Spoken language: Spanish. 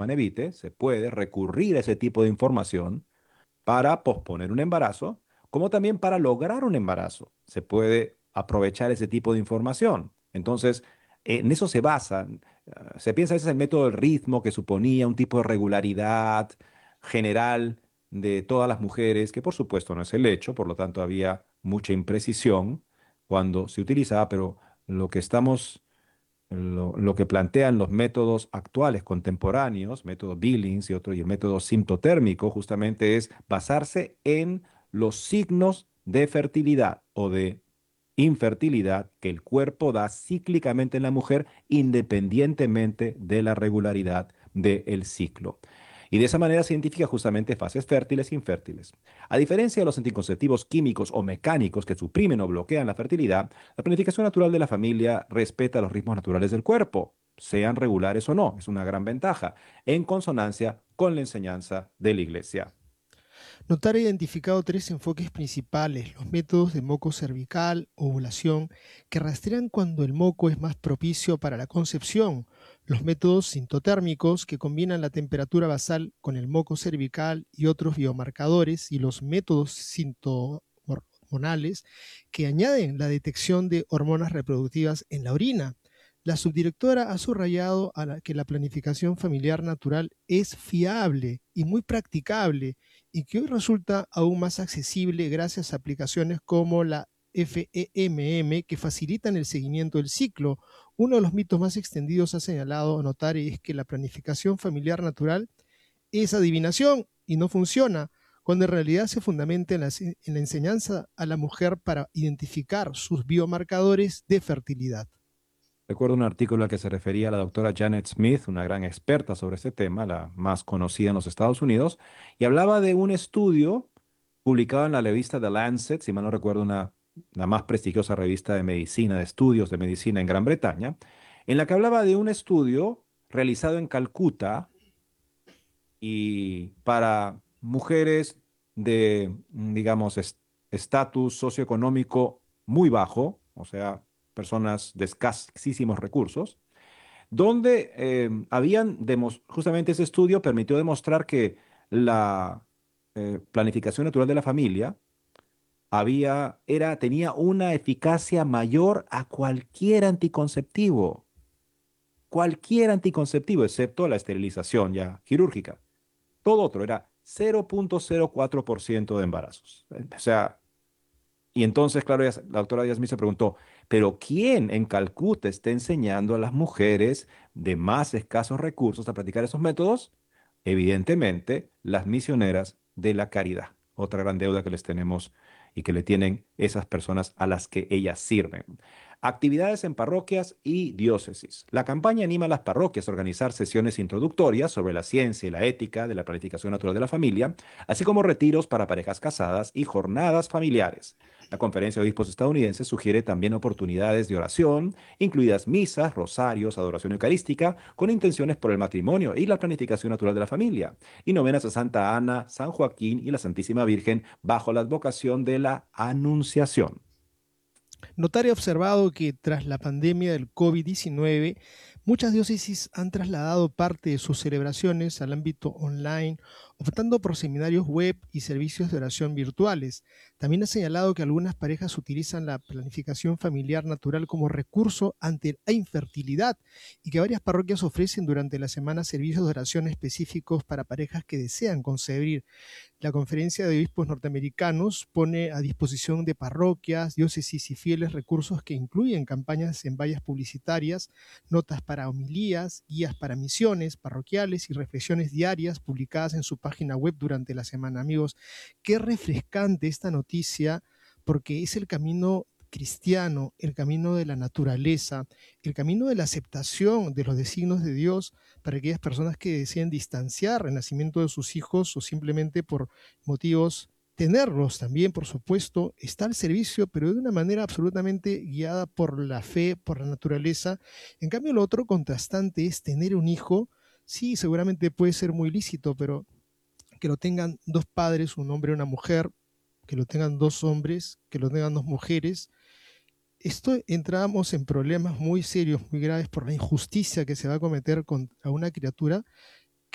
Panevite, se puede recurrir a ese tipo de información para posponer un embarazo, como también para lograr un embarazo. Se puede aprovechar ese tipo de información. Entonces, en eso se basa. Se piensa ese es el método del ritmo que suponía un tipo de regularidad general de todas las mujeres, que por supuesto no es el hecho, por lo tanto había mucha imprecisión cuando se utilizaba, pero lo que estamos lo que plantean los métodos actuales, contemporáneos, método Billings y otro, y el método sintotérmico, justamente es basarse en los signos de fertilidad o de infertilidad que el cuerpo da cíclicamente en la mujer, independientemente de la regularidad del ciclo. Y de esa manera se identifica justamente fases fértiles e infértiles. A diferencia de los anticonceptivos químicos o mecánicos que suprimen o bloquean la fertilidad, la planificación natural de la familia respeta los ritmos naturales del cuerpo, sean regulares o no. Es una gran ventaja, en consonancia con la enseñanza de la Iglesia. Notar ha identificado tres enfoques principales: los métodos de moco cervical, ovulación, que rastrean cuando el moco es más propicio para la concepción; los métodos sintotérmicos, que combinan la temperatura basal con el moco cervical y otros biomarcadores; y los métodos sintohormonales, que añaden la detección de hormonas reproductivas en la orina. La subdirectora ha subrayado que la planificación familiar natural es fiable y muy practicable, y que hoy resulta aún más accesible gracias a aplicaciones como la FEMM, que facilitan el seguimiento del ciclo. Uno de los mitos más extendidos, ha señalado Notari, es que la planificación familiar natural es adivinación y no funciona, cuando en realidad se fundamenta en la enseñanza a la mujer para identificar sus biomarcadores de fertilidad. Recuerdo un artículo al que se refería la doctora Janet Smith, una gran experta sobre este tema, la más conocida en los Estados Unidos, y hablaba de un estudio publicado en la revista The Lancet, si mal no recuerdo, la más prestigiosa revista de medicina, de estudios de medicina en Gran Bretaña, en la que hablaba de un estudio realizado en Calcuta y para mujeres de, digamos, estatus socioeconómico muy bajo, o sea, personas de escasísimos recursos, donde justamente ese estudio permitió demostrar que la planificación natural de la familia tenía una eficacia mayor a cualquier anticonceptivo, excepto la esterilización ya quirúrgica. Todo otro era 0,04% de embarazos. O sea, y entonces, claro, la doctora Díaz Mí se preguntó, ¿pero quién en Calcuta está enseñando a las mujeres de más escasos recursos a practicar esos métodos? Evidentemente, las misioneras de la caridad, otra gran deuda que les tenemos y que le tienen esas personas a las que ellas sirven. Actividades en parroquias y diócesis. La campaña anima a las parroquias a organizar sesiones introductorias sobre la ciencia y la ética de la planificación natural de la familia, así como retiros para parejas casadas y jornadas familiares. La Conferencia de Obispos estadounidense sugiere también oportunidades de oración, incluidas misas, rosarios, adoración eucarística, con intenciones por el matrimonio y la planificación natural de la familia, y novenas a Santa Ana, San Joaquín y la Santísima Virgen bajo la advocación de la Anunciación. Notar ha observado que tras la pandemia del COVID-19, muchas diócesis han trasladado parte de sus celebraciones al ámbito online, optando por seminarios web y servicios de oración virtuales. También ha señalado que algunas parejas utilizan la planificación familiar natural como recurso ante la infertilidad, y que varias parroquias ofrecen durante la semana servicios de oración específicos para parejas que desean concebir. La Conferencia de Obispos Norteamericanos pone a disposición de parroquias, diócesis y fieles recursos que incluyen campañas en vallas publicitarias, notas para homilías, guías para misiones parroquiales y reflexiones diarias publicadas en su página web durante la semana. Amigos, qué refrescante esta noticia, porque es el camino cristiano, el camino de la naturaleza, el camino de la aceptación de los designios de Dios para aquellas personas que deseen distanciar el nacimiento de sus hijos, o simplemente por motivos tenerlos también, por supuesto, está al servicio, pero de una manera absolutamente guiada por la fe, por la naturaleza. En cambio, lo otro contrastante es tener un hijo. Sí, seguramente puede ser muy lícito, pero que lo tengan dos padres, un hombre y una mujer, que lo tengan dos hombres, que lo tengan dos mujeres, esto entramos en problemas muy serios, muy graves, por la injusticia que se va a cometer contra una criatura,